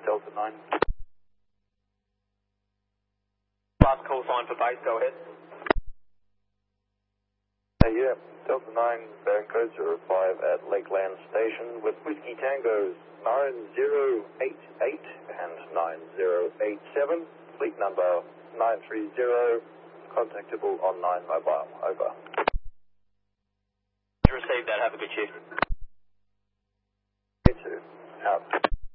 Delta 9. Last call sign for base, go ahead. Yeah, Delta 9, bearing code 05 at Lakeland Station with Whiskey Tango 9088 and 9087, fleet number 930, contactable on 9 mobile, over. Received that, have a good shift. Me too, out.